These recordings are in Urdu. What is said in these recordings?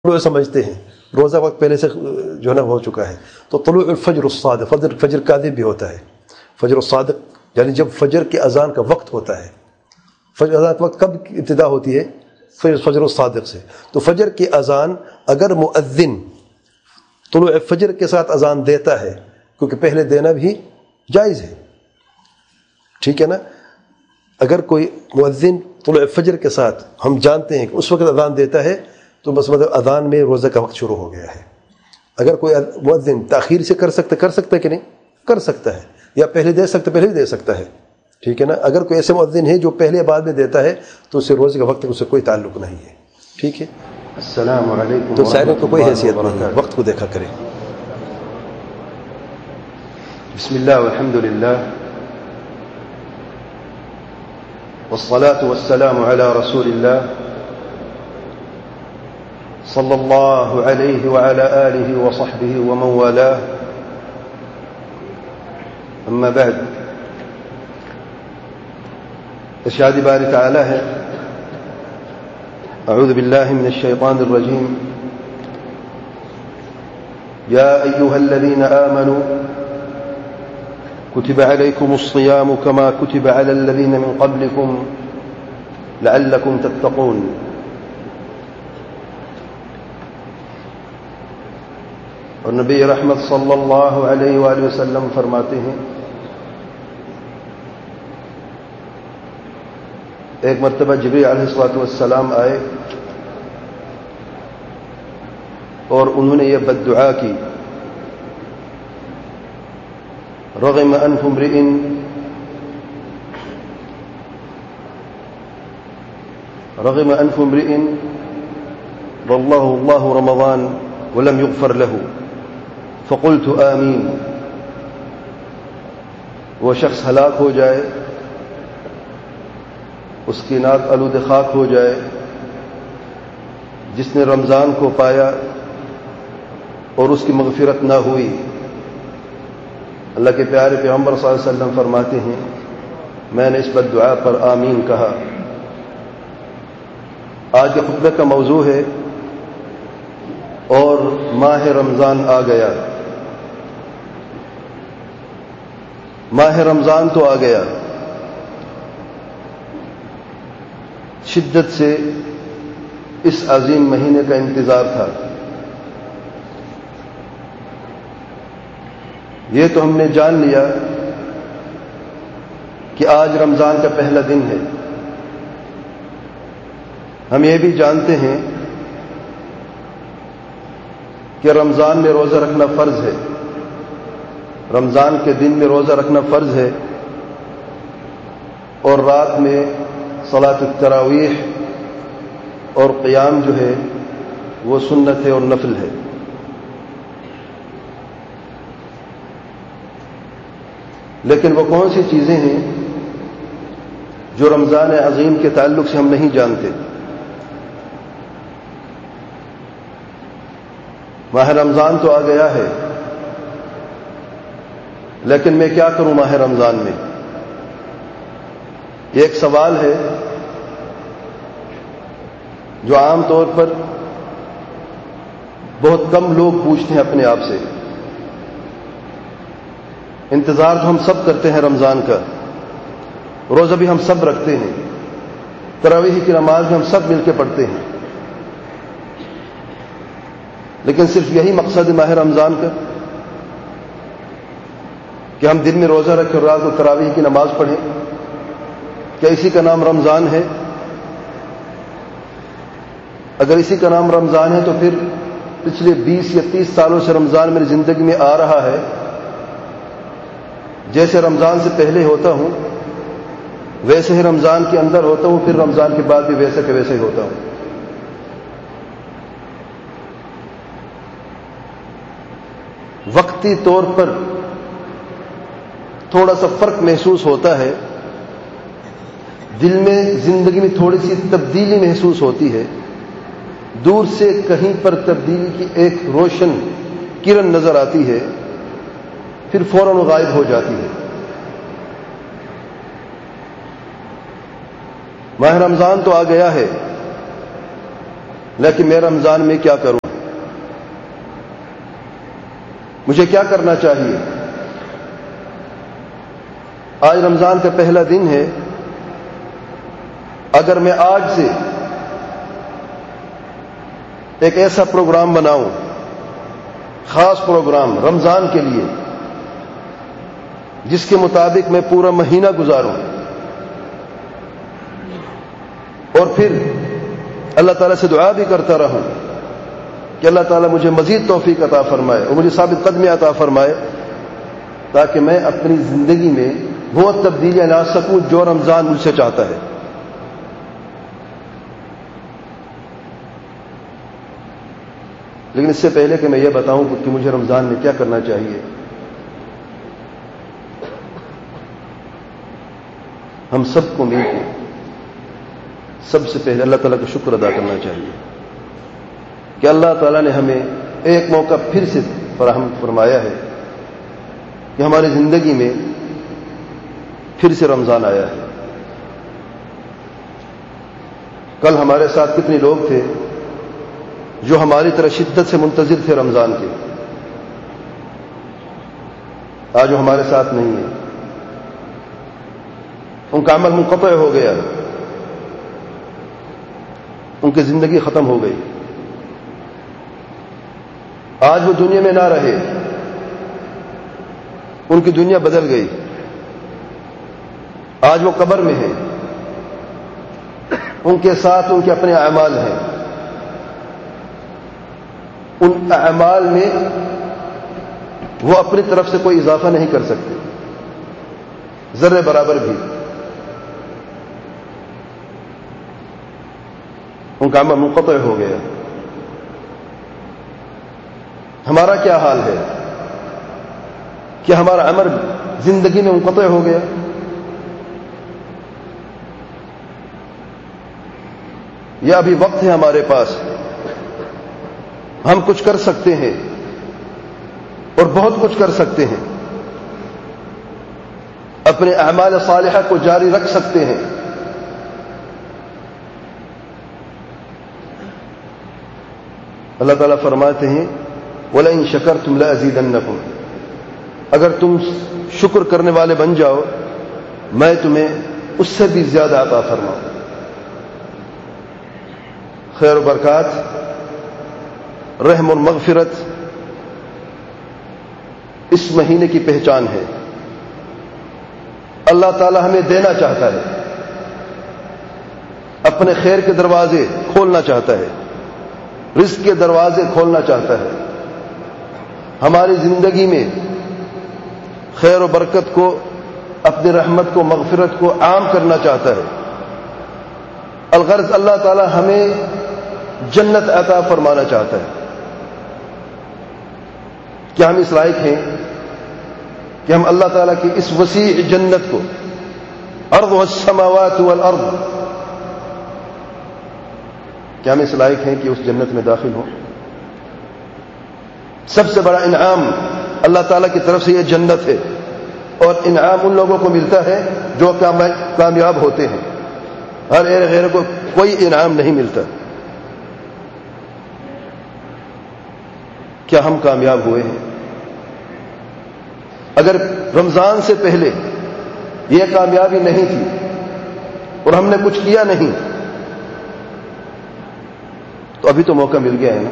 لوگ سمجھتے ہیں روزہ وقت پہلے سے جو ہے نا ہو چکا ہے. تو طلوع الفجر الصادق، فجر کاذب بھی ہوتا ہے. فجر الصادق یعنی جب فجر کی اذان کا وقت ہوتا ہے. فجر اذان کا وقت کب ابتدا ہوتی ہے؟ فجر الصادق سے. تو فجر کی اذان اگر مؤذن طلوع فجر کے ساتھ اذان دیتا ہے، کیونکہ پہلے دینا بھی جائز ہے، ٹھیک ہے نا. اگر کوئی مؤذن طلوع فجر کے ساتھ ہم جانتے ہیں کہ اس وقت اذان دیتا ہے تو بس مطلب اذان میں روزہ کا وقت شروع ہو گیا ہے. اگر کوئی مؤذن تاخیر سے کر سکتا ہے کہ نہیں کر سکتا ہے، یا پہلے دے سکتا پہلے بھی دے سکتا ہے، ٹھیک ہے نا. اگر کوئی ایسے مؤذن ہے جو پہلے بعد میں دیتا ہے تو اس سے روزے کا وقت اس سے کوئی تعلق نہیں ہے، ٹھیک ہے. السلام علیکم. تو سائروں کو کوئی حیثیت نہیں ہے، وقت کو دیکھا کرے. بسم اللہ والحمد للہ والصلاة والسلام على رسول الله صلى الله عليه وعلى آله وصحبه ومن والاه. أما بعد، ارشاد باری تعالی ہے: أعوذ بالله من الشيطان الرجيم. يا أيها الذين آمنوا كتب عليكم الصيام كما كتب على الذين من قبلكم لعلكم تتقون. اور نبی رحمت صلی اللہ علیہ وآلہ وسلم فرماتے ہیں، ایک مرتبہ جبریل علیہ السلام آئے اور انہوں نے یہ بددعا کی: رغم أنف امرئ والله الله رمضان ولم يغفر له فقلت آمین. وہ شخص ہلاک ہو جائے، اس کی ناک آلود خاک ہو جائے جس نے رمضان کو پایا اور اس کی مغفرت نہ ہوئی. اللہ کے پیارے پیغمبر صلی اللہ علیہ وسلم فرماتے ہیں، میں نے اس بددعا پر آمین کہا. آج کے خطبے کا موضوع ہے اور ماہ رمضان آ گیا. ماہ رمضان تو آ گیا. شدت سے اس عظیم مہینے کا انتظار تھا. یہ تو ہم نے جان لیا کہ آج رمضان کا پہلا دن ہے. ہم یہ بھی جانتے ہیں کہ رمضان میں روزہ رکھنا فرض ہے. رمضان کے دن میں روزہ رکھنا فرض ہے اور رات میں صلاۃ التراویح اور قیام جو ہے وہ سنت ہے اور نفل ہے. لیکن وہ کون سی چیزیں ہیں جو رمضان عظیم کے تعلق سے ہم نہیں جانتے؟ ماہ رمضان تو آ گیا ہے، لیکن میں کیا کروں ماہ رمضان میں؟ یہ ایک سوال ہے جو عام طور پر بہت کم لوگ پوچھتے ہیں اپنے آپ سے. انتظار تو ہم سب کرتے ہیں رمضان کا، روزہ بھی ہم سب رکھتے ہیں، تراویح کی نماز بھی ہم سب مل کے پڑھتے ہیں، لیکن صرف یہی مقصد ہے ماہ رمضان کا کہ ہم دن میں روزہ رکھیں اور رات کو تراویح کی نماز پڑھیں؟ کیا اسی کا نام رمضان ہے؟ اگر اسی کا نام رمضان ہے تو پھر پچھلے 20 یا 30 سالوں سے رمضان میری زندگی میں آ رہا ہے. جیسے رمضان سے پہلے ہوتا ہوں ویسے ہی رمضان کے اندر ہوتا ہوں، پھر رمضان کے بعد بھی ویسے کہ ویسے ہی ہوتا ہوں. وقتی طور پر تھوڑا سا فرق محسوس ہوتا ہے، دل میں زندگی میں تھوڑی سی تبدیلی محسوس ہوتی ہے، دور سے کہیں پر تبدیلی کی ایک روشن کرن نظر آتی ہے، پھر فوراً غائب ہو جاتی ہے. ماہ رمضان تو آ گیا ہے، لیکن میں رمضان میں کیا کروں؟ مجھے کیا کرنا چاہیے؟ آج رمضان کا پہلا دن ہے. اگر میں آج سے ایک ایسا پروگرام بناؤں، خاص پروگرام رمضان کے لیے، جس کے مطابق میں پورا مہینہ گزاروں، اور پھر اللہ تعالیٰ سے دعا بھی کرتا رہوں کہ اللہ تعالیٰ مجھے مزید توفیق عطا فرمائے اور مجھے ثابت قدمی عطا فرمائے، تاکہ میں اپنی زندگی میں وہ تبدیلیاں لا سکوں جو رمضان مجھ سے چاہتا ہے. لیکن اس سے پہلے کہ میں یہ بتاؤں کہ مجھے رمضان میں کیا کرنا چاہیے، ہم سب کو مل کے سب سے پہلے اللہ تعالیٰ کا شکر ادا کرنا چاہیے کہ اللہ تعالیٰ نے ہمیں ایک موقع پھر سے فراہم فرمایا ہے کہ ہماری زندگی میں پھر سے رمضان آیا ہے. کل ہمارے ساتھ کتنے لوگ تھے جو ہماری طرح شدت سے منتظر تھے رمضان کے، آج وہ ہمارے ساتھ نہیں ہے، ان کا عمل منقطع ہو گیا، ان کی زندگی ختم ہو گئی. آج وہ دنیا میں نہ رہے، ان کی دنیا بدل گئی، آج وہ قبر میں ہیں، ان کے ساتھ ان کے اپنے اعمال ہیں. ان اعمال میں وہ اپنی طرف سے کوئی اضافہ نہیں کر سکتے، ذرے برابر بھی. ان کا عمل منقطع ہو گیا. ہمارا کیا حال ہے؟ کہ ہمارا عمل زندگی میں منقطع ہو گیا؟ یا ابھی وقت ہے ہمارے پاس، ہم کچھ کر سکتے ہیں اور بہت کچھ کر سکتے ہیں، اپنے اعمال صالحہ کو جاری رکھ سکتے ہیں. اللہ تعالیٰ فرماتے ہیں وَلَئِن شَكَرْتُمْ لَأَزِيدَنَّكُمْ، اگر تم شکر کرنے والے بن جاؤ میں تمہیں اس سے بھی زیادہ عطا فرماؤں. خیر و برکات، رحم اور مغفرت اس مہینے کی پہچان ہے. اللہ تعالی ہمیں دینا چاہتا ہے، اپنے خیر کے دروازے کھولنا چاہتا ہے، رزق کے دروازے کھولنا چاہتا ہے، ہماری زندگی میں خیر و برکت کو، اپنی رحمت کو، مغفرت کو عام کرنا چاہتا ہے. الغرض اللہ تعالی ہمیں جنت عطا فرمانا چاہتا ہے. کیا ہم اس لائق ہیں کہ ہم اللہ تعالیٰ کی اس وسیع جنت کو، ارضها السماوات والارض، کیا ہم اس لائق ہیں کہ اس جنت میں داخل ہوں؟ سب سے بڑا انعام اللہ تعالیٰ کی طرف سے یہ جنت ہے، اور انعام ان لوگوں کو ملتا ہے جو کامیاب ہوتے ہیں. ہر غیر کو کوئی انعام نہیں ملتا. کیا ہم کامیاب ہوئے ہیں؟ اگر رمضان سے پہلے یہ کامیابی نہیں تھی اور ہم نے کچھ کیا نہیں تو ابھی تو موقع مل گیا ہے نا.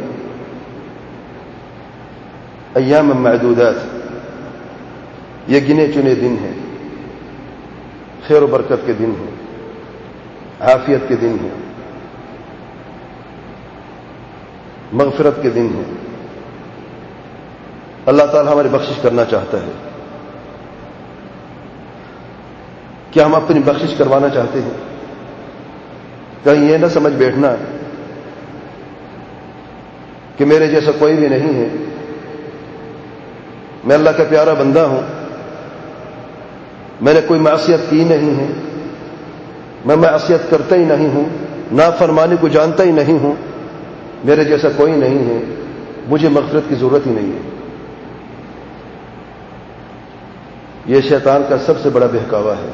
ایام معدودات، یہ گنے چنے دن ہیں، خیر و برکت کے دن ہیں، عافیت کے دن ہیں، مغفرت کے دن ہیں. اللہ تعالی ہماری بخشش کرنا چاہتا ہے. کیا ہم اپنی بخشش کروانا چاہتے ہیں؟ کہیں یہ نہ سمجھ بیٹھنا کہ میرے جیسا کوئی بھی نہیں ہے، میں اللہ کا پیارا بندہ ہوں، میں نے کوئی معصیت کی نہیں ہے، میں معصیت کرتا ہی نہیں ہوں، نافرمانی کو جانتا ہی نہیں ہوں، میرے جیسا کوئی نہیں ہے، مجھے مغفرت کی ضرورت ہی نہیں ہے. یہ شیطان کا سب سے بڑا بہکاوا ہے.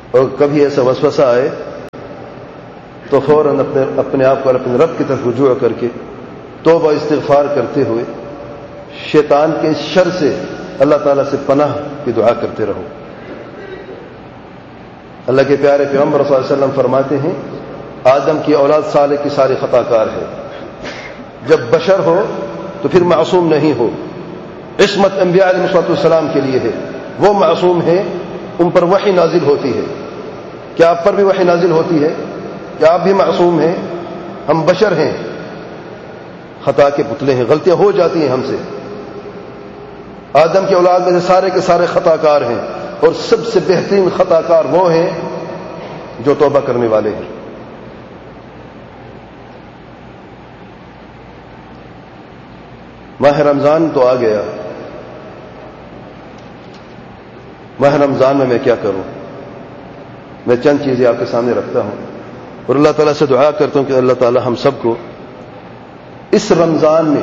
اور کبھی ایسا وسوسہ آئے تو فوراً اپنے آپ کو اپنے رب کی طرف رجوع کر کے توبہ استغفار کرتے ہوئے شیطان کے شر سے اللہ تعالیٰ سے پناہ کی دعا کرتے رہو۔ اللہ کے پیارے پیغمبر صلی اللہ علیہ وسلم فرماتے ہیں آدم کی اولاد صالح کی ساری خطا کار ہے، جب بشر ہو تو پھر معصوم نہیں ہو۔ عصمت انبیاء علیہ السلام کے لیے ہے، وہ معصوم ہیں، ان پر وحی نازل ہوتی ہے۔ کیا آپ پر بھی وحی نازل ہوتی ہے؟ کیا آپ بھی معصوم ہیں؟ ہم بشر ہیں، خطا کے پتلے ہیں، غلطیاں ہو جاتی ہیں ہم سے۔ آدم کی اولاد میں سے سارے کے سارے خطا کار ہیں، اور سب سے بہترین خطا کار وہ ہیں جو توبہ کرنے والے ہیں۔ ماہ رمضان تو آ گیا، ماہ رمضان میں کیا کروں؟ میں چند چیزیں آپ کے سامنے رکھتا ہوں اور اللہ تعالیٰ سے دعا کرتا ہوں کہ اللہ تعالیٰ ہم سب کو اس رمضان میں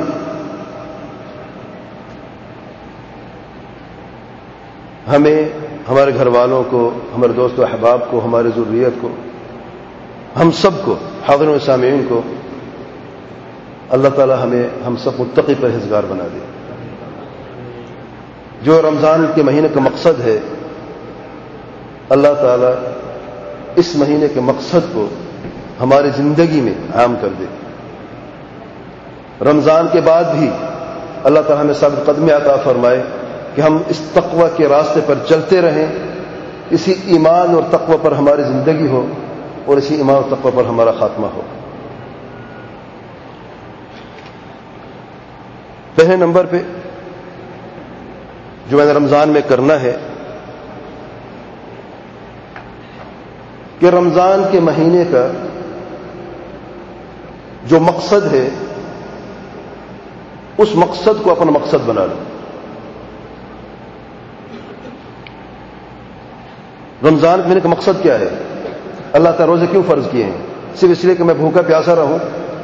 ہمیں، ہمارے گھر والوں کو، ہمارے دوست و احباب کو، ہماری ضروریت کو، ہم سب کو، حاضرین و سامعین کو اللہ تعالیٰ ہم سب متقی پرہیزگار بنا دے۔ جو رمضان کے مہینے کا مقصد ہے، اللہ تعالیٰ اس مہینے کے مقصد کو ہماری زندگی میں عام کر دے۔ رمضان کے بعد بھی اللہ تعالیٰ ہمیں ثابت قدمی عطا فرمائے کہ ہم اس تقوی کے راستے پر چلتے رہیں، اسی ایمان اور تقوی پر ہماری زندگی ہو اور اسی ایمان اور تقوی پر ہمارا خاتمہ ہو۔ پہلے نمبر پہ جو میں نے رمضان میں کرنا ہے کہ رمضان کے مہینے کا جو مقصد ہے اس مقصد کو اپنا مقصد بنا لو۔ رمضان کے مہینے کا مقصد کیا ہے؟ اللہ تعالیٰ روزے کیوں فرض کیے ہیں؟ صرف اس لیے کہ میں بھوکا پیاسا رہوں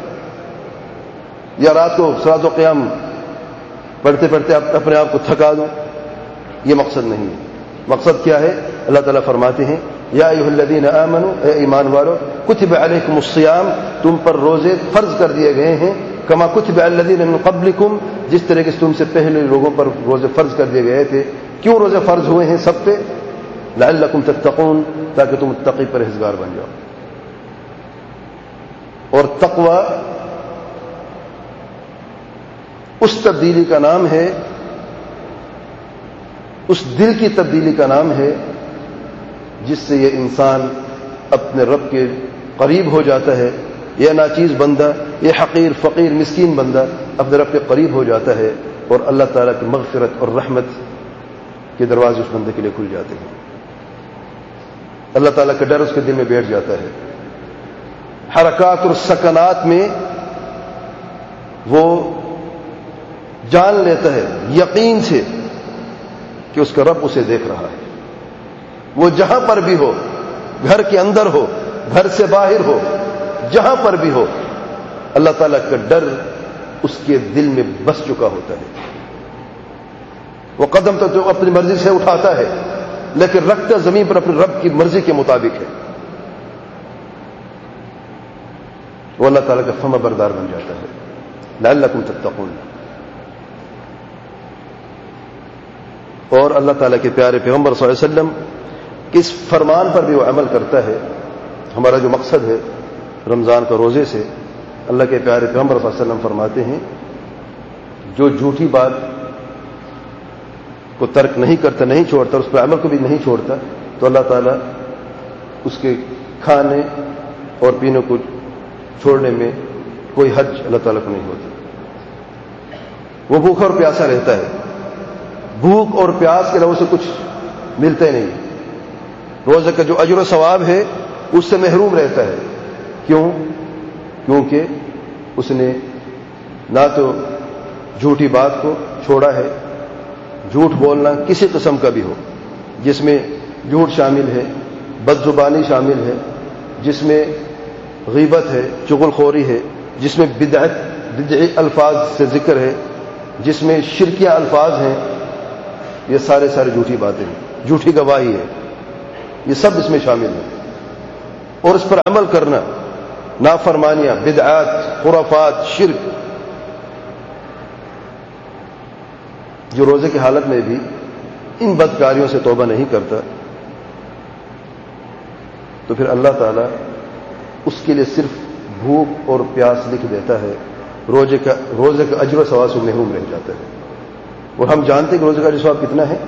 یا رات کو صلاۃ و قیام پڑھتے پڑھتے اپنے آپ کو تھکا دوں؟ یہ مقصد نہیں ہے۔ مقصد کیا ہے؟ اللہ تعالیٰ فرماتے ہیں یا ایھا الذین آمنوا، اے ایمان والو، کتب علیکم الصیام، تم پر روزے فرض کر دیے گئے ہیں، کما کتب علی الذین من قبلکم، جس طرح سے تم سے پہلے لوگوں پر روزے فرض کر دیے گئے تھے۔ کیوں روزے فرض ہوئے ہیں سب پہ؟ لعلکم تتقون، تاکہ تم متقی پرہیزگار بن جاؤ۔ اور تقوی اس تبدیلی کا نام ہے، اس دل کی تبدیلی کا نام ہے جس سے یہ انسان اپنے رب کے قریب ہو جاتا ہے۔ یہ ناچیز بندہ، یہ حقیر فقیر مسکین بندہ اپنے رب کے قریب ہو جاتا ہے اور اللہ تعالیٰ کی مغفرت اور رحمت کے دروازے اس بندے کے لیے کھل جاتے ہیں۔ اللہ تعالیٰ کا ڈر اس کے دل میں بیٹھ جاتا ہے۔ حرکات اور سکنات میں وہ جان لیتا ہے یقین سے کہ اس کا رب اسے دیکھ رہا ہے۔ وہ جہاں پر بھی ہو، گھر کے اندر ہو، گھر سے باہر ہو، جہاں پر بھی ہو، اللہ تعالیٰ کا ڈر اس کے دل میں بس چکا ہوتا ہے۔ وہ قدم تو جو اپنی مرضی سے اٹھاتا ہے لیکن رکھتا زمین پر اپنے رب کی مرضی کے مطابق ہے۔ وہ اللہ تعالیٰ کا فرما بردار بن جاتا ہے۔ لعلکم تتقون۔ اور اللہ تعالیٰ کے پیارے پیغمبر صلی اللہ علیہ وسلم اس فرمان پر بھی وہ عمل کرتا ہے۔ ہمارا جو مقصد ہے رمضان کا روزے سے، اللہ کے پیارے پیغمبر صلی اللہ علیہ وسلم فرماتے ہیں جو جھوٹی بات کو ترک نہیں کرتا، نہیں چھوڑتا، اس پر عمل کو بھی نہیں چھوڑتا، تو اللہ تعالیٰ اس کے کھانے اور پینے کو چھوڑنے میں کوئی حج اللہ تعالیٰ کو نہیں ہوتا۔ وہ بھوکا اور پیاسا رہتا ہے، بھوک اور پیاس کے علاوہ سے کچھ ملتا ہی نہیں۔ روزے کا جو اجر و ثواب ہے اس سے محروم رہتا ہے۔ کیوں؟ کیونکہ اس نے نہ تو جھوٹی بات کو چھوڑا ہے، جھوٹ بولنا کسی قسم کا بھی ہو، جس میں جھوٹ شامل ہے، بد زبانی شامل ہے، جس میں غیبت ہے، چغل خوری ہے، جس میں بدعی الفاظ سے ذکر ہے، جس میں شرکیہ الفاظ ہیں، یہ سارے جھوٹی باتیں ہیں، جھوٹی گواہی ہے۔ یہ سب اس میں شامل ہے، اور اس پر عمل کرنا، نافرمانیاں، بدعات، خرافات، شرک، جو روزے کی حالت میں بھی ان بدکاریوں سے توبہ نہیں کرتا تو پھر اللہ تعالیٰ اس کے لیے صرف بھوک اور پیاس لکھ دیتا ہے، روزے کا اجر و ثواب سے محروم رہ جاتا ہے۔ اور ہم جانتے ہیں کہ روزے کا اجر و ثواب کتنا ہے۔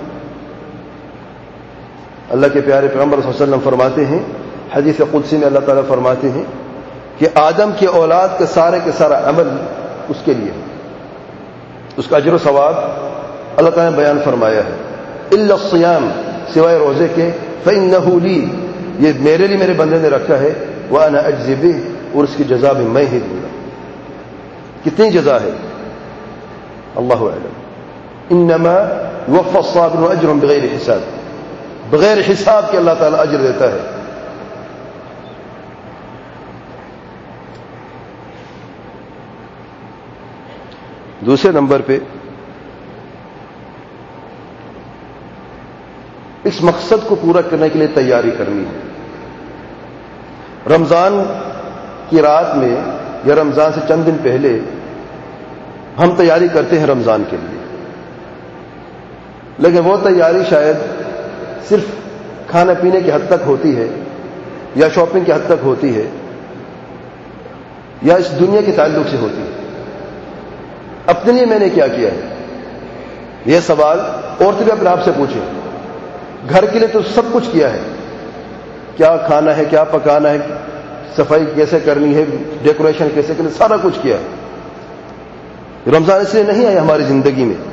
اللہ کے پیارے پیغمبر صلی اللہ علیہ وسلم فرماتے ہیں، حدیث قدسی میں اللہ تعالیٰ فرماتے ہیں کہ آدم کی اولاد کا سارا عمل اس کے لیے ہے، اس کا اجر و ثواب اللہ تعالیٰ نے بیان فرمایا ہے، الا الصیام، سوائے روزے کے، فإنہ لی، یہ میرے لیے میرے بندے نے رکھا ہے، وأنا أجزي به، اور اس کی جزا بھی میں ہی دوں گا۔ کتنی جزا ہے اللہ اعلم۔ انما يوفى الصابرون اجرهم بغیر حساب، بغیر حساب کے اللہ تعالیٰ اجر دیتا ہے۔ دوسرے نمبر پہ اس مقصد کو پورا کرنے کے لیے تیاری کرنی ہے۔ رمضان کی رات میں یا رمضان سے چند دن پہلے ہم تیاری کرتے ہیں رمضان کے لیے، لیکن وہ تیاری شاید صرف کھانا پینے کی حد تک ہوتی ہے، یا شاپنگ کی حد تک ہوتی ہے، یا اس دنیا کے تعلق سے ہوتی ہے۔ اپنے لیے میں نے کیا کیا ہے، یہ سوال عورتیں بھی اپنے آپ سے پوچھیں۔ گھر کے لیے تو سب کچھ کیا ہے، کیا کھانا ہے، کیا پکانا ہے، صفائی کیسے کرنی ہے، ڈیکوریشن کیسے کرنی ہے، سارا کچھ کیا ہے۔ رمضان اس لیے نہیں آیا ہماری زندگی میں،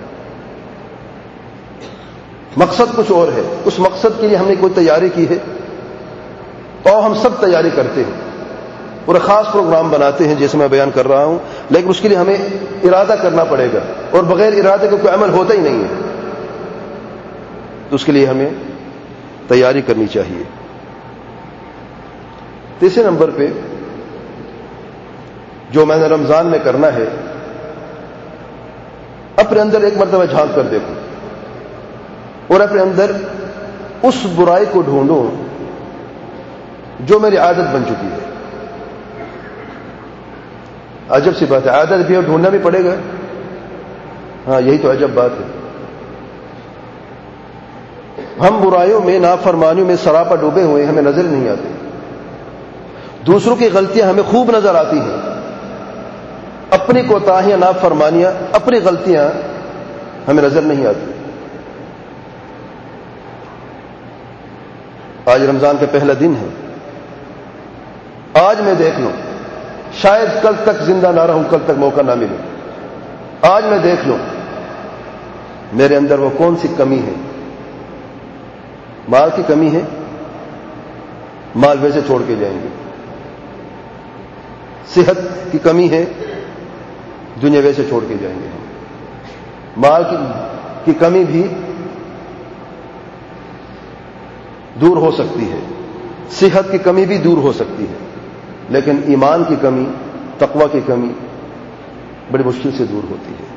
مقصد کچھ اور ہے۔ اس مقصد کے لیے ہم نے کوئی تیاری کی ہے، تو ہم سب تیاری کرتے ہیں اور خاص پروگرام بناتے ہیں جیسے میں بیان کر رہا ہوں، لیکن اس کے لیے ہمیں ارادہ کرنا پڑے گا، اور بغیر ارادے کے کوئی عمل ہوتا ہی نہیں ہے۔ تو اس کے لیے ہمیں تیاری کرنی چاہیے۔ تیسرے نمبر پہ جو میں نے رمضان میں کرنا ہے، اپنے اندر ایک مرتبہ جھانک کر دیکھوں اور اپنے اندر اس برائی کو ڈھونڈوں جو میری عادت بن چکی ہے۔ عجب سی بات ہے، عادت بھی اور ڈھونڈنا بھی پڑے گا۔ ہاں، یہی تو عجب بات ہے۔ ہم برائیوں میں، نافرمانیوں میں سراپا ڈوبے ہوئے، ہمیں نظر نہیں آتے۔ دوسروں کی غلطیاں ہمیں خوب نظر آتی ہیں، اپنی کوتاہیاں، نافرمانیاں، اپنی غلطیاں ہمیں نظر نہیں آتی۔ آج رمضان کا پہلا دن ہے، آج میں دیکھ لوں، شاید کل تک زندہ نہ رہوں، کل تک موقع نہ ملے، آج میں دیکھ لوں میرے اندر وہ کون سی کمی ہے۔ مال کی کمی ہے، مال ویسے چھوڑ کے جائیں گے۔ صحت کی کمی ہے، دنیا ویسے چھوڑ کے جائیں گے۔ مال کی کمی بھی دور ہو سکتی ہے، صحت کی کمی بھی دور ہو سکتی ہے، لیکن ایمان کی کمی، تقوی کی کمی بڑی مشکل سے دور ہوتی ہے۔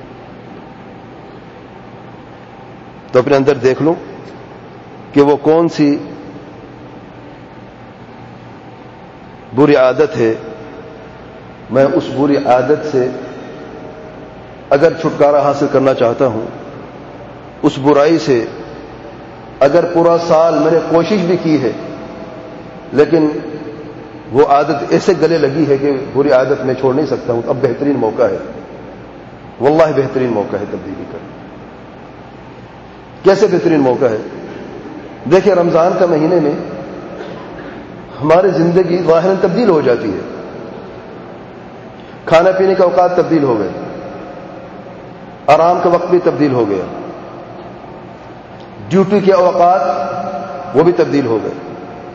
تو اپنے اندر دیکھ لوں کہ وہ کون سی بری عادت ہے، میں اس بری عادت سے اگر چھٹکارا حاصل کرنا چاہتا ہوں، اس برائی سے اگر پورا سال میں نے کوشش بھی کی ہے لیکن وہ عادت ایسے گلے لگی ہے کہ بری عادت میں چھوڑ نہیں سکتا ہوں، اب بہترین موقع ہے، واللہ بہترین موقع ہے تبدیلی کا۔ کیسے بہترین موقع ہے؟ دیکھیں، رمضان کا مہینے میں ہماری زندگی ظاہراً تبدیل ہو جاتی ہے، کھانا پینے کا اوقات تبدیل ہو گئے، آرام کا وقت بھی تبدیل ہو گیا، ڈیوٹی کے اوقات وہ بھی تبدیل ہو گئے۔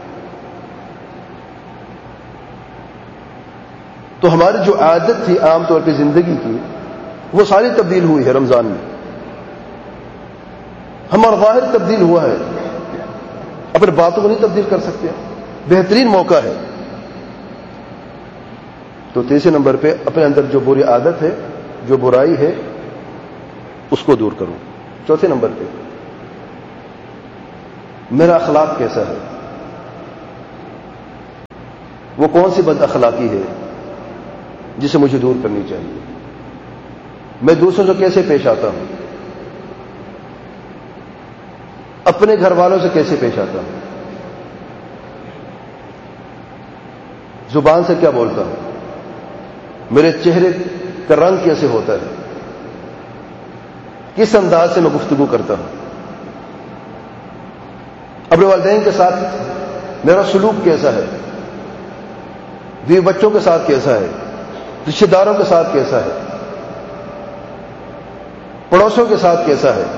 تو ہماری جو عادت تھی عام طور پہ زندگی کی، وہ ساری تبدیل ہوئی ہے رمضان میں۔ ہمارا ظاہر تبدیل ہوا ہے، اپنے باتوں کو نہیں تبدیل کر سکتے، بہترین موقع ہے۔ تو تیسرے نمبر پہ اپنے اندر جو بری عادت ہے، جو برائی ہے، اس کو دور کروں۔ چوتھے نمبر پہ میرا اخلاق کیسا ہے، وہ کون سی بد اخلاقی ہے جسے مجھے دور کرنی چاہیے، میں دوسروں سے کیسے پیش آتا ہوں، اپنے گھر والوں سے کیسے پیش آتا ہوں، زبان سے کیا بولتا ہوں، میرے چہرے کا رنگ کیسے ہوتا ہے، کس انداز سے میں گفتگو کرتا ہوں، اپنے والدین کے ساتھ میرا سلوک کیسا ہے، بیوی بچوں کے ساتھ کیسا ہے، رشتہ داروں کے ساتھ کیسا ہے، پڑوسیوں کے ساتھ کیسا ہے۔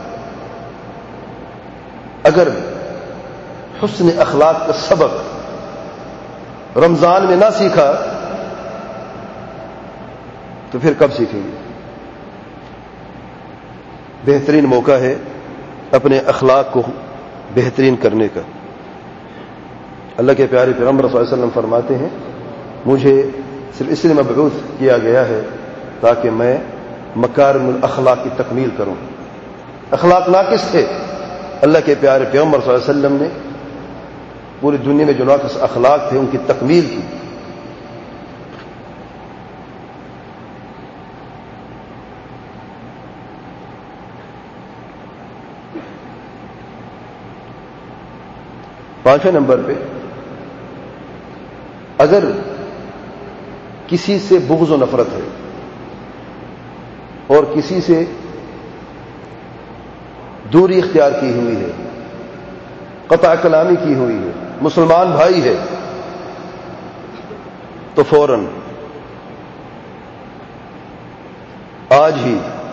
اگر حسن اخلاق کا سبق رمضان میں نہ سیکھا تو پھر کب سیکھیں گے؟ بہترین موقع ہے اپنے اخلاق کو بہترین کرنے کا۔ اللہ کے پیارے پیغمبر صلی اللہ علیہ وسلم فرماتے ہیں مجھے صرف اس لیے مبعوث کیا گیا ہے تاکہ میں مکارم الاخلاق کی تکمیل کروں۔ اخلاق ناقص تھے، اللہ کے پیارے پیغمبر صلی اللہ علیہ وسلم نے پوری دنیا میں جو ناقص اخلاق تھے ان کی تکمیل کی۔ پانچویں نمبر پہ اگر کسی سے بغض و نفرت ہے اور کسی سے دوری اختیار کی ہوئی ہے، قطع کلامی کی ہوئی ہے، مسلمان بھائی ہے، تو فوراً آج ہی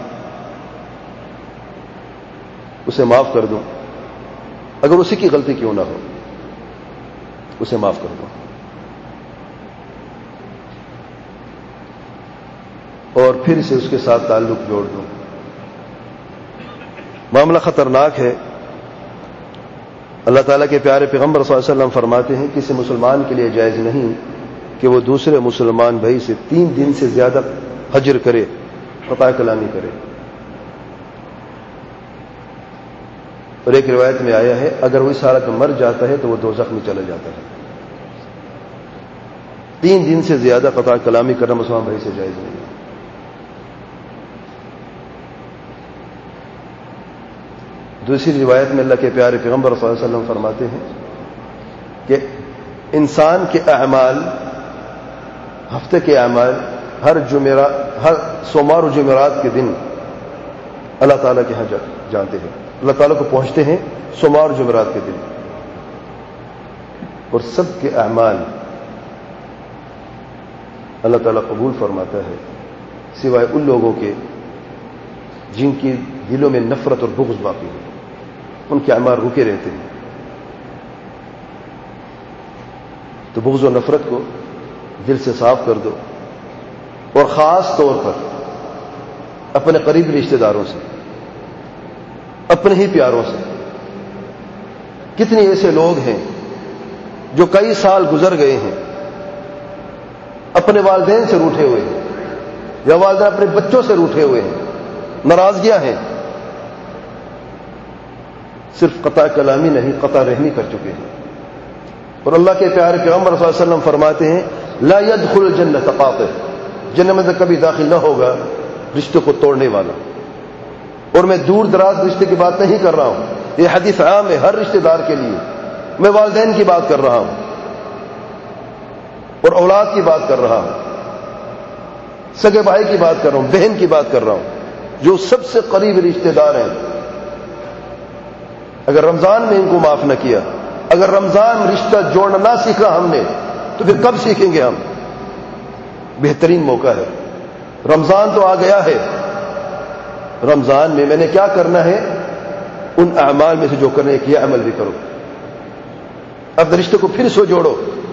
اسے معاف کر دو، اگر اسی کی غلطی کیوں نہ ہو اسے معاف کر دو، اور پھر سے اس کے ساتھ تعلق جوڑ دو۔ معاملہ خطرناک ہے۔ اللہ تعالیٰ کے پیارے پیغمبر صلی اللہ علیہ وسلم فرماتے ہیں کسی مسلمان کے لیے جائز نہیں کہ وہ دوسرے مسلمان بھائی سے 3 دن سے زیادہ حجر کرے، قطع کلامی کرے۔ اور ایک روایت میں آیا ہے اگر وہ اس حالت میں مر جاتا ہے تو وہ دوزخ میں چلا جاتا ہے۔ 3 دن سے زیادہ قطع کلامی کرنا مسلمان بھائی سے جائز نہیں۔ دوسری روایت میں اللہ کے پیارے پیغمبر صلی اللہ علیہ وسلم فرماتے ہیں کہ انسان کے اعمال، ہفتے کے اعمال ہر سوموار و جمعرات کے دن اللہ تعالیٰ کے ہاں جاتے ہیں، اللہ تعالیٰ کو پہنچتے ہیں سوموار و جمعرات کے دن، اور سب کے اعمال اللہ تعالیٰ قبول فرماتا ہے سوائے ان لوگوں کے جن کی دلوں میں نفرت اور بغض باقی ہے، ان کے اعمال رکے رہتے ہیں۔ تو بغض و نفرت کو دل سے صاف کر دو، اور خاص طور پر اپنے قریبی رشتہ داروں سے، اپنے ہی پیاروں سے۔ کتنے ایسے لوگ ہیں جو کئی سال گزر گئے ہیں اپنے والدین سے روٹھے ہوئے ہیں، یا والدین اپنے بچوں سے روٹھے ہوئے ہیں، ناراضگیاں ہیں، صرف قطع کلامی نہیں قطع رحمی کر چکے ہیں۔ اور اللہ کے پیارے پیغمبر صلی اللہ علیہ وسلم فرماتے ہیں لا يدخل الجنة قاطع، جنت میں کبھی داخل نہ ہوگا رشتے کو توڑنے والا۔ اور میں دور دراز رشتے کی بات نہیں کر رہا ہوں، یہ حدیث عام ہے ہر رشتہ دار کے لیے، میں والدین کی بات کر رہا ہوں اور اولاد کی بات کر رہا ہوں، سگے بھائی کی بات کر رہا ہوں، بہن کی بات کر رہا ہوں، جو سب سے قریب رشتہ دار ہیں۔ اگر رمضان میں ان کو معاف نہ کیا، اگر رمضان رشتہ جوڑنا نہ سیکھا ہم نے، تو پھر کب سیکھیں گے ہم؟ بہترین موقع ہے، رمضان تو آ گیا ہے، رمضان میں میں نے کیا کرنا ہے؟ ان اعمال میں سے جو کرنے ایک یہ عمل بھی کرو، اپنے رشتے کو پھر سے جوڑو،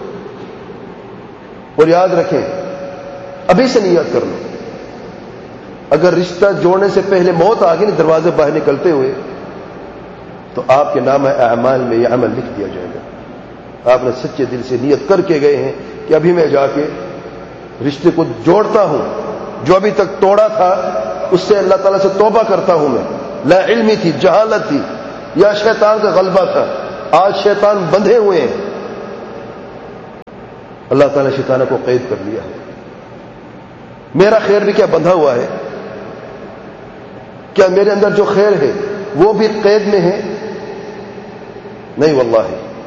اور یاد رکھیں ابھی سے نیت کر لو، اگر رشتہ جوڑنے سے پہلے موت آ گئی نا دروازے باہر نکلتے ہوئے، تو آپ کے نام اعمال میں یہ عمل لکھ دیا جائے گا۔ آپ نے سچے دل سے نیت کر کے گئے ہیں کہ ابھی میں جا کے رشتے کو جوڑتا ہوں، جو ابھی تک توڑا تھا اس سے اللہ تعالیٰ سے توبہ کرتا ہوں، میں لا علمی تھی، جہالت تھی، یا شیطان کا غلبہ تھا؟ آج شیطان بندھے ہوئے ہیں، اللہ تعالیٰ نے شیطانوں کو قید کر لیا ہے۔ میرا خیر بھی کیا بندھا ہوا ہے؟ کیا میرے اندر جو خیر ہے وہ بھی قید میں ہے؟ نہیں واللہ،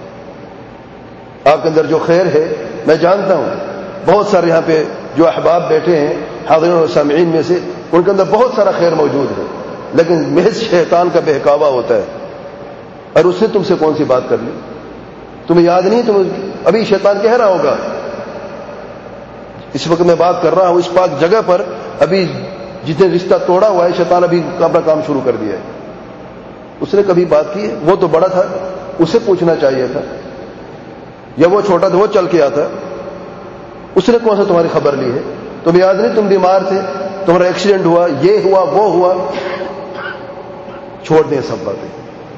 آپ کے اندر جو خیر ہے، میں جانتا ہوں بہت سارے یہاں پہ جو احباب بیٹھے ہیں حاضرین اور سامعین میں سے، ان کے اندر بہت سارا خیر موجود ہے، لیکن محض شیطان کا بہکاوا ہوتا ہے۔ اور اس نے تم سے کون سی بات کر لی؟ تمہیں یاد نہیں؟ تم ابھی شیطان کہہ رہا ہوگا، اس وقت میں بات کر رہا ہوں اس پاک جگہ پر، ابھی جتنے رشتہ توڑا ہوا ہے شیطان ابھی اپنا کام شروع کر دیا ہے۔ اس نے کبھی بات کی ہے؟ وہ تو بڑا تھا، اسے پوچھنا چاہیے تھا، یا وہ چھوٹا تھا وہ چل کے آتا، اس نے کون سا تمہاری خبر لی ہے؟ تمہیں یاد نہیں تم بیمار تھے، تمہارا ایکسیڈنٹ ہوا، یہ ہوا وہ ہوا؟ چھوڑ دیں سب باتیں،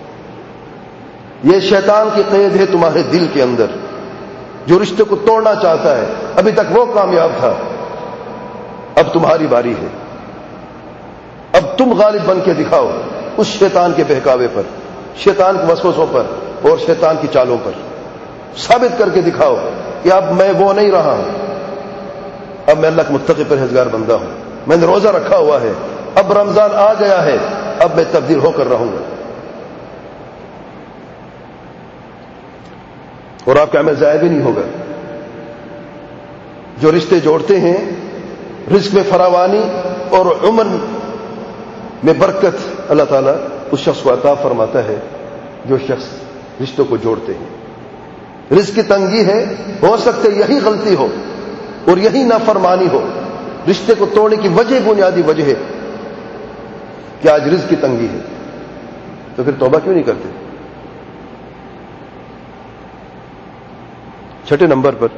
یہ شیطان کی قید ہے تمہارے دل کے اندر، جو رشتے کو توڑنا چاہتا ہے۔ ابھی تک وہ کامیاب تھا، اب تمہاری باری ہے، اب تم غالب بن کے دکھاؤ اس شیطان کے بہکاوے پر، شیطان کے وسوسوں پر اور شیطان کی چالوں پر، ثابت کر کے دکھاؤ کہ اب میں وہ نہیں رہا ہوں، اب میں اللہ کا متقی پرہیزگار بندہ ہوں، میں نے روزہ رکھا ہوا ہے، اب رمضان آ گیا ہے، اب میں تبدیل ہو کر رہوں گا، اور آپ کا عمل ضائع بھی نہیں ہوگا۔ جو رشتے جوڑتے ہیں، رزق میں فراوانی اور عمر میں برکت اللہ تعالیٰ اس شخص کو عطا فرماتا ہے جو شخص رشتوں کو جوڑتے ہیں۔ رزق کی تنگی ہے، ہو سکتے یہی غلطی ہو اور یہی نافرمانی ہو، رشتے کو توڑنے کی وجہ، بنیادی وجہ ہے کہ آج رزق کی تنگی ہے، تو پھر توبہ کیوں نہیں کرتے؟ چھٹے نمبر پر،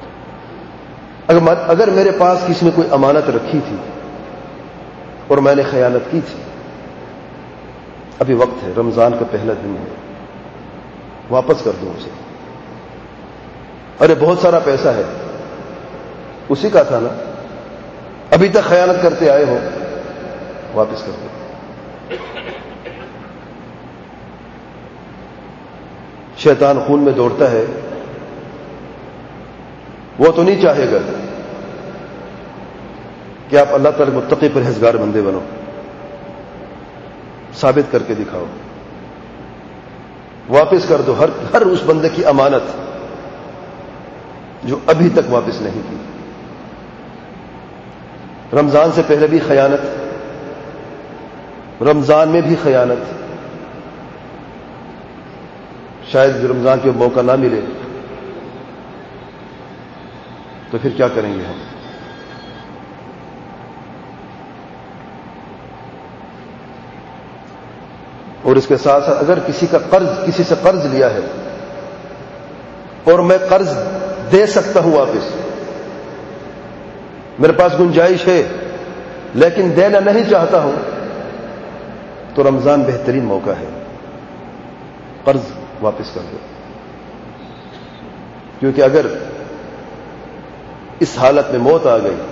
اگر میرے پاس کسی نے کوئی امانت رکھی تھی اور میں نے خیانت کی تھی، ابھی وقت ہے، رمضان کا پہلا دن ہے، واپس کر دوں اسے۔ ارے بہت سارا پیسہ ہے، اسی کا تھا نا، ابھی تک خیانت کرتے آئے ہو، واپس کر دو۔ شیطان خون میں دوڑتا ہے، وہ تو نہیں چاہے گا کہ آپ اللہ تعالی متقی پرہیزگار بندے بنو، ثابت کر کے دکھاؤ، واپس کر دو ہر اس بندے کی امانت جو ابھی تک واپس نہیں کی۔ رمضان سے پہلے بھی خیانت، رمضان میں بھی خیانت، شاید رمضان کے موقع نہ ملے تو پھر کیا کریں گے ہم؟ اور اس کے ساتھ ساتھ اگر کسی سے قرض لیا ہے اور میں قرض دے سکتا ہوں واپس، میرے پاس گنجائش ہے لیکن دینا نہیں چاہتا ہوں، تو رمضان بہترین موقع ہے، قرض واپس کر دو۔ کیونکہ اگر اس حالت میں موت آ گئی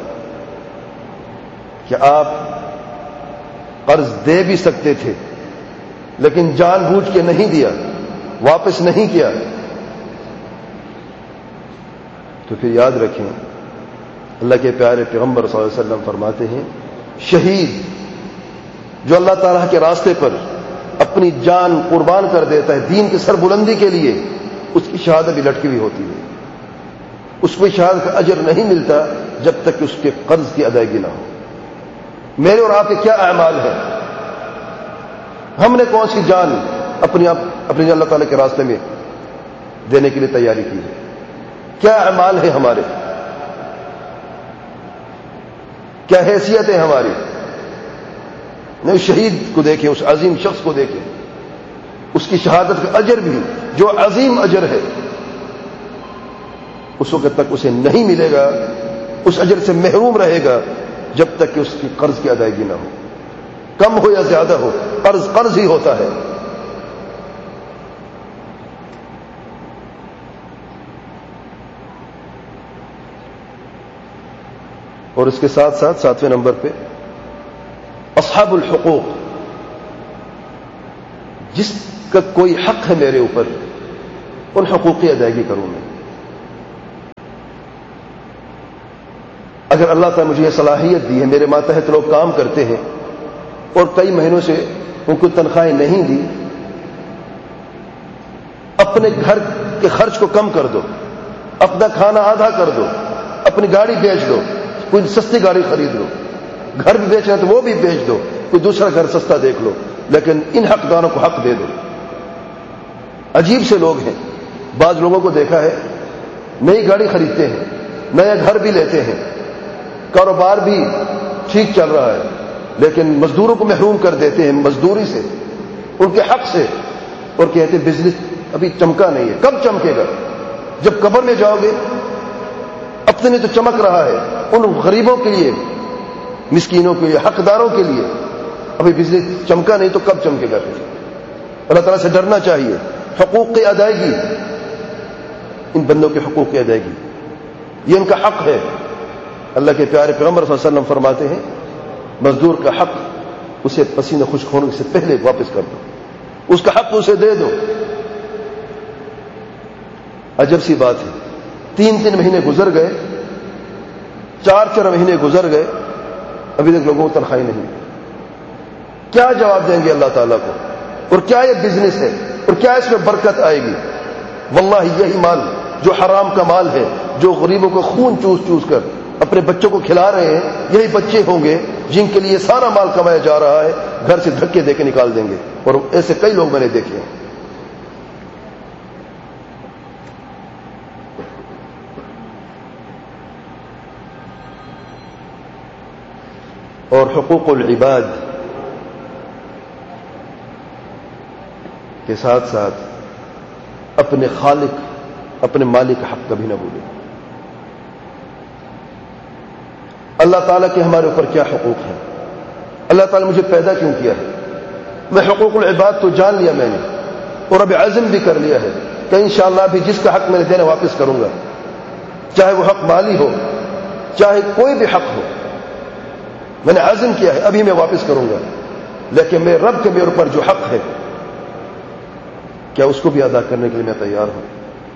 کہ آپ قرض دے بھی سکتے تھے لیکن جان بوجھ کے نہیں دیا، واپس نہیں کیا، تو پھر یاد رکھیں اللہ کے پیارے پیغمبر صلی اللہ علیہ وسلم فرماتے ہیں، شہید جو اللہ تعالیٰ کے راستے پر اپنی جان قربان کر دیتا ہے دین کی سربلندی کے لیے، اس کی شہادت بھی لٹکی ہوئی ہوتی ہے، اس کو شہادت کا اجر نہیں ملتا جب تک کہ اس کے قرض کی ادائیگی نہ ہو۔ میرے اور آپ کے کیا اعمال ہیں؟ ہم نے کون سی جان اپنی اللہ تعالیٰ کے راستے میں دینے کے لیے تیاری کی ہے؟ کیا اعمال ہیں ہمارے؟ کیا حیثیت ہے ہماری؟ نہیں، شہید کو دیکھیں، اس عظیم شخص کو دیکھیں، اس کی شہادت کا اجر بھی جو عظیم اجر ہے، اس وقت تک اسے نہیں ملے گا، اس اجر سے محروم رہے گا جب تک کہ اس کی قرض کی ادائیگی نہ ہو، کم ہو یا زیادہ ہو، قرض ہی ہوتا ہے۔ اور اس کے ساتھ ساتھ 7ویں نمبر پہ اصحاب الحقوق، جس کا کوئی حق ہے میرے اوپر، ان حقوق کی ادائیگی کروں میں۔ اگر اللہ تعالیٰ مجھے یہ صلاحیت دی ہے، میرے ماتحت لوگ کام کرتے ہیں اور کئی مہینوں سے ان کو تنخواہیں نہیں دی، اپنے گھر کے خرچ کو کم کر دو، اپنا کھانا آدھا کر دو، اپنی گاڑی بیچ دو، کوئی سستی گاڑی خرید لو، گھر بھی بیچنا تو وہ بھی بیچ دو، کوئی دوسرا گھر سستا دیکھ لو، لیکن ان حقداروں کو حق دے دو۔ عجیب سے لوگ ہیں، بعض لوگوں کو دیکھا ہے نئی گاڑی خریدتے ہیں، نیا گھر بھی لیتے ہیں، کاروبار بھی ٹھیک چل رہا ہے، لیکن مزدوروں کو محروم کر دیتے ہیں مزدوری سے، ان کے حق سے، اور کہتے ہیں بزنس ابھی چمکا نہیں ہے۔ کب چمکے گا؟ جب قبر میں جاؤ گے۔ اپنے لیے تو چمک رہا ہے، ان غریبوں کے لیے، مسکینوں کے لیے، حقداروں کے لیے ابھی بزنس چمکا نہیں تو کب چمکے گا؟ پھر اللہ تعالیٰ سے ڈرنا چاہیے۔ حقوق کی ادائیگی، ان بندوں کے حقوق کی ادائیگی، یہ ان کا حق ہے۔ اللہ کے پیارے پیغمبر صلی اللہ علیہ وسلم فرماتے ہیں مزدور کا حق اسے پسینہ خشک ہونے سے پہلے واپس کر دو، اس کا حق اسے دے دو۔ عجب سی بات ہے، 3 مہینے گزر گئے، 4 مہینے گزر گئے، ابھی تک لوگوں کو تنخواہیں نہیں۔ کیا جواب دیں گے اللہ تعالیٰ کو؟ اور کیا یہ بزنس ہے؟ اور کیا اس میں برکت آئے گی؟ واللہ یہی مال جو حرام کا مال ہے، جو غریبوں کو خون چوس چوس کر اپنے بچوں کو کھلا رہے ہیں، یہی بچے ہوں گے جن کے لیے سارا مال کمایا جا رہا ہے، گھر سے دھکے دے کے نکال دیں گے۔ اور ایسے کئی لوگ میں نے دیکھے ہیں۔ اور حقوق العباد کے ساتھ ساتھ اپنے خالق، اپنے مالک کا حق کبھی نہ بھولیں۔ اللہ تعالیٰ کے ہمارے اوپر کیا حقوق ہیں؟ اللہ تعالیٰ مجھے پیدا کیوں کیا ہے؟ میں حقوق العباد تو جان لیا میں نے، اور اب عزم بھی کر لیا ہے کہ انشاءاللہ بھی جس کا حق میں نے دینا واپس کروں گا، چاہے وہ حق مالی ہو، چاہے کوئی بھی حق ہو، میں نے عزم کیا ہے ابھی میں واپس کروں گا۔ لیکن میرے رب کے میرے اوپر جو حق ہے، کیا اس کو بھی ادا کرنے کے لیے میں تیار ہوں؟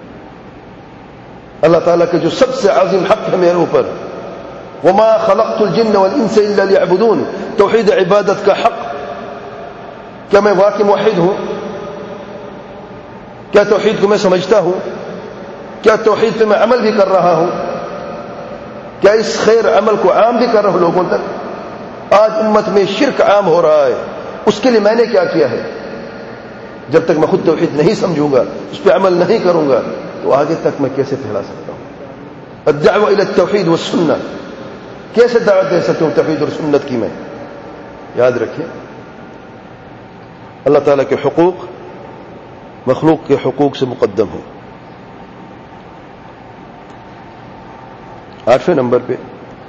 اللہ تعالیٰ کے جو سب سے عظیم حق ہے میرے اوپر، وما خلقت الجن والانس الا ليعبدون، توحید عبادت کا حق، کیا میں واقعی موحد ہوں؟ کیا توحید کو میں سمجھتا ہوں؟ کیا توحید پہ میں عمل بھی کر رہا ہوں؟ کیا اس خیر عمل کو عام بھی کر رہا ہوں لوگوں تک؟ آج امت میں شرک عام ہو رہا ہے، اس کے لیے میں نے کیا کیا ہے؟ جب تک میں خود توحید نہیں سمجھوں گا، اس پہ عمل نہیں کروں گا، تو آگے تک میں کیسے پھیلا سکتا ہوں؟ الدعوة الى التوحید والسنہ، کیسے دعوت دے سکتا ہوں توحید اور سنت کی؟ میں یاد رکھیں، اللہ تعالیٰ کے حقوق مخلوق کے حقوق سے مقدم ہیں۔ 8ویں نمبر پہ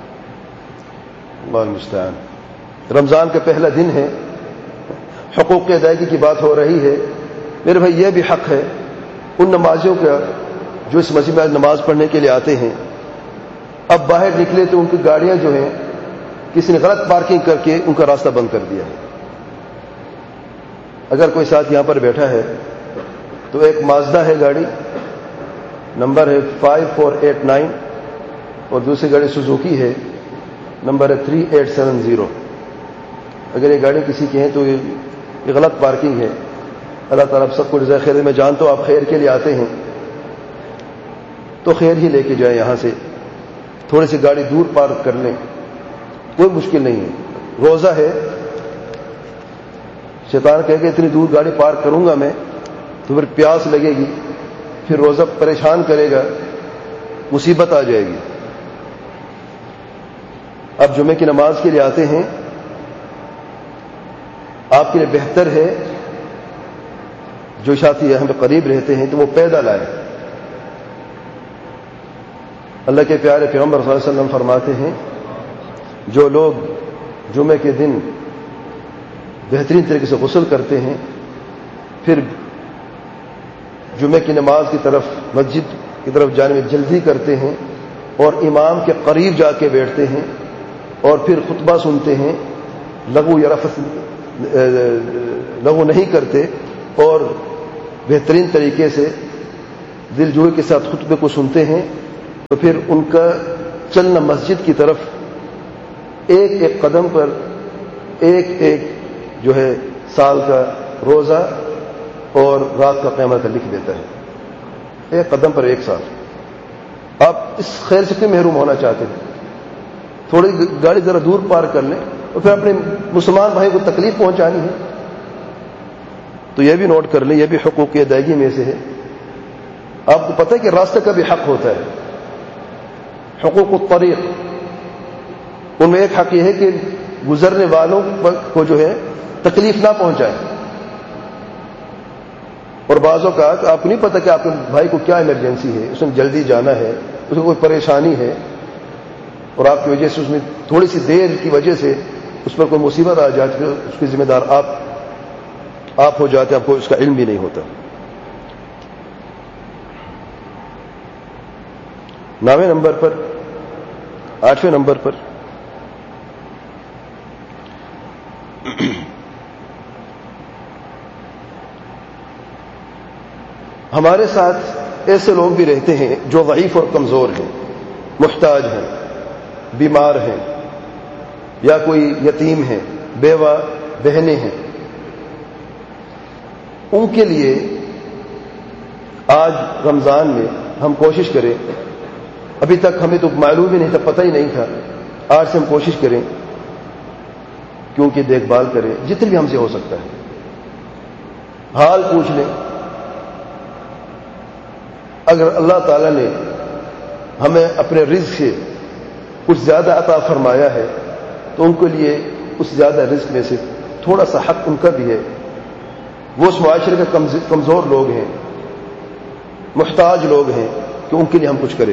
اللہ المستعان، رمضان کا پہلا دن ہے، حقوق کی ادائیگی کی بات ہو رہی ہے۔ میرے بھائی یہ بھی حق ہے ان نمازیوں کا جو اس مسجد میں نماز پڑھنے کے لیے آتے ہیں، اب باہر نکلے تو ان کی گاڑیاں جو ہیں کسی نے غلط پارکنگ کر کے ان کا راستہ بند کر دیا ہے۔ اگر کوئی ساتھ یہاں پر بیٹھا ہے تو ایک مازدا ہے گاڑی، نمبر ہے 5489، اور دوسری گاڑی سوزوکی ہے، نمبر ہے 3870۔ اگر یہ گاڑی کسی کی ہے تو یہ غلط پارکنگ ہے۔ اللہ تعالیٰ آپ سب کو جزائے خیر۔ میں جانتا ہوں آپ خیر کے لیے آتے ہیں تو خیر ہی لے کے جائیں، یہاں سے تھوڑی سی گاڑی دور پارک کر لیں، کوئی مشکل نہیں ہے۔ روزہ ہے، شیطان کہے کہ اتنی دور گاڑی پارک کروں گا میں تو پھر پیاس لگے گی، پھر روزہ پریشان کرے گا، مصیبت آ جائے گی۔ آپ جمعے کی نماز کے لیے آتے ہیں، آپ کے لیے بہتر ہے جو ساتھی ہمیں قریب رہتے ہیں تو وہ پیدل آئے۔ اللہ کے پیارے پیغمبر صلی اللہ علیہ وسلم فرماتے ہیں جو لوگ جمعے کے دن بہترین طریقے سے غسل کرتے ہیں، پھر جمعے کی نماز کی طرف، مسجد کی طرف جانے میں جلدی کرتے ہیں، اور امام کے قریب جا کے بیٹھتے ہیں، اور پھر خطبہ سنتے ہیں، لغو یا رفث لغو نہیں کرتے، اور بہترین طریقے سے دل جوئی کے ساتھ خطبے کو سنتے ہیں تو پھر ان کا چلنا مسجد کی طرف ایک ایک قدم پر ایک ایک جو ہے سال کا روزہ اور رات کا قیامت لکھ دیتا ہے، ایک قدم پر ایک سال۔ آپ اس خیر سے کیوں محروم ہونا چاہتے ہیں؟ تھوڑی گاڑی ذرا دور پار کر لیں اور پھر اپنے مسلمان بھائی کو تکلیف پہنچانی ہے، تو یہ بھی نوٹ کر لیں، یہ بھی حقوق کی ادائیگی میں سے ہے۔ آپ کو پتہ ہے کہ راستے کا بھی حق ہوتا ہے، حقوق الطریق، ان میں ایک حق یہ ہے کہ گزرنے والوں کو جو ہے تکلیف نہ پہنچائے۔ اور بعض اوقات آپ کو نہیں پتہ کہ آپ کے بھائی کو کیا ایمرجنسی ہے، اس میں جلدی جانا ہے، اس کو کوئی پریشانی ہے، اور آپ کی وجہ سے اس میں تھوڑی سی دیر کی وجہ سے اس پر کوئی مصیبت آ جاتی ہے، اس کی ذمہ دار آپ ہو جاتے ہیں، آپ کو اس کا علم بھی نہیں ہوتا۔ 9ویں نمبر پر 8ویں نمبر پر ہمارے ساتھ ایسے لوگ بھی رہتے ہیں جو ضعیف اور کمزور ہیں، محتاج ہیں، بیمار ہیں، یا کوئی یتیم ہیں، بیوہ بہنیں ہیں۔ ان کے لیے آج رمضان میں ہم کوشش کریں، ابھی تک ہمیں تو معلوم ہی نہیں تھا، پتہ ہی نہیں تھا، آج سے ہم کوشش کریں کہ ان کی دیکھ بھال کریں جتنی بھی ہم سے ہو سکتا ہے، حال پوچھ لیں۔ اگر اللہ تعالیٰ نے ہمیں اپنے رزق سے کچھ زیادہ عطا فرمایا ہے تو ان کے لیے اس زیادہ رزق میں سے تھوڑا سا حق ان کا بھی ہے۔ وہ اس معاشرے کے کمزور لوگ ہیں، محتاج لوگ ہیں، کہ ان کے لیے ہم کچھ کریں،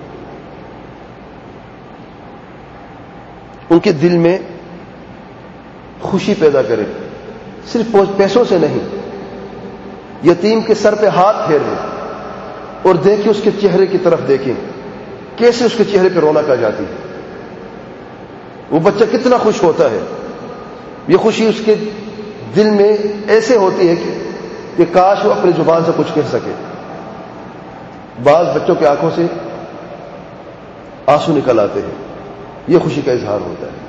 ان کے دل میں خوشی پیدا کریں، صرف پیسوں سے نہیں۔ یتیم کے سر پہ ہاتھ پھیر لیں اور دیکھیں، اس کے چہرے کی طرف دیکھیں، کیسے اس کے چہرے پہ رونق آ جاتی ہے، وہ بچہ کتنا خوش ہوتا ہے۔ یہ خوشی اس کے دل میں ایسے ہوتی ہے کہ کاش وہ اپنی زبان سے کچھ کہہ سکے۔ بعض بچوں کی آنکھوں سے آنسو نکل آتے ہیں، یہ خوشی کا اظہار ہوتا ہے۔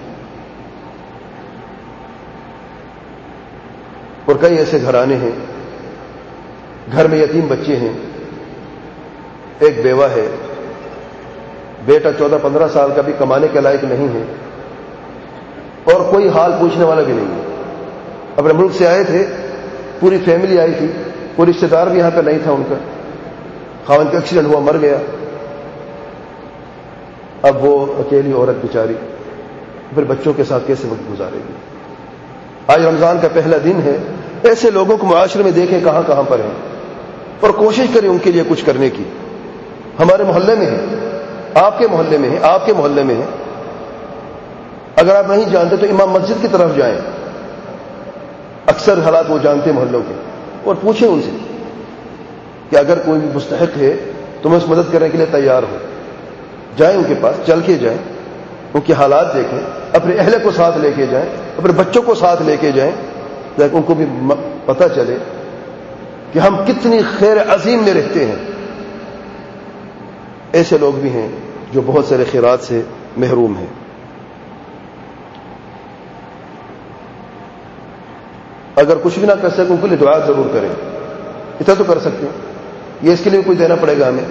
اور کئی ایسے گھرانے ہیں، گھر میں یتیم بچے ہیں، ایک بیوہ ہے، بیٹا 14-15 سال کا بھی کمانے کے لائق نہیں ہے، اور کوئی حال پوچھنے والا بھی نہیں ہے۔ اپنے ملک سے آئے تھے، پوری فیملی آئی تھی، کوئی رشتہ دار بھی یہاں پہ نہیں تھا ان کا، خاوند کا ایکسیڈنٹ ہوا، مر گیا، اب وہ اکیلی عورت بیچاری پھر بچوں کے ساتھ کیسے وقت گزارے گی؟ آج رمضان کا پہلا دن ہے، ایسے لوگوں کو معاشرے میں دیکھیں کہاں کہاں پر ہیں، اور کوشش کریں ان کے لیے کچھ کرنے کی۔ ہمارے محلے میں ہے، آپ کے محلے میں ہے، آپ کے محلے میں ہے، اگر آپ نہیں جانتے تو امام مسجد کی طرف جائیں، اکثر حالات وہ جانتے ہیں محلوں کے، اور پوچھیں ان سے کہ اگر کوئی مستحق ہے تو میں اس مدد کرنے کے لیے تیار ہوں۔ جائیں ان کے پاس، چل کے جائیں، ان کے حالات دیکھیں، اپنے اہل کو ساتھ لے کے جائیں، اپنے بچوں کو ساتھ لے کے جائیں، تاکہ ان کو بھی پتہ چلے کہ ہم کتنی خیر عظیم میں رہتے ہیں۔ ایسے لوگ بھی ہیں جو بہت سارے خیرات سے محروم ہیں۔ اگر کچھ بھی نہ کر سکیں ان کے لیے دعا ضرور کریں، اتنا تو کر سکتے ہیں، یہ اس کے لیے کوئی دینا پڑے گا ہمیں۔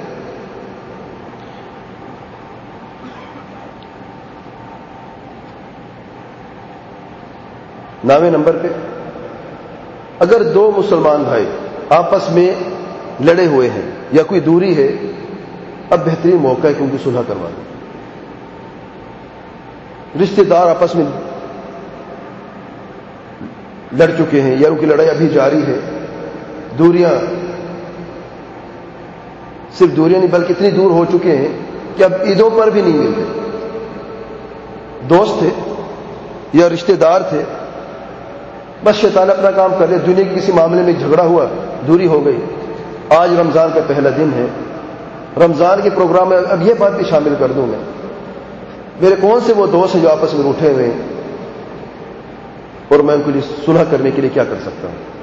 نامے نمبر پہ اگر دو مسلمان بھائی آپس میں لڑے ہوئے ہیں یا کوئی دوری ہے، اب بہترین موقع ہے کہ ان کی صلح کروا دیں۔ رشتہ دار آپس میں لڑ چکے ہیں یا ان کی لڑائی ابھی جاری ہے، دوریاں صرف دوریاں نہیں بلکہ اتنی دور ہو چکے ہیں کہ اب عیدوں پر بھی نہیں ملتے۔ دوست تھے یا رشتہ دار تھے، بس شیطان اپنا کام کر رہے، دنیا کے کسی معاملے میں جھگڑا ہوا، دوری ہو گئی۔ آج رمضان کا پہلا دن ہے، رمضان کے پروگرام میں اب یہ بات بھی شامل کر دوں میں، میرے کون سے وہ دوست ہیں جو آپس میں روٹھے ہوئے ہیں، اور میں ان کے لیے صلح کرنے کے لیے کیا کر سکتا ہوں۔